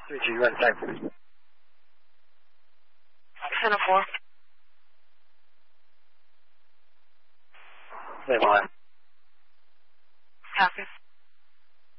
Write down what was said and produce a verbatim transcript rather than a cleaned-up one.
three two, you run type. ten oh four. Stay line. Copy.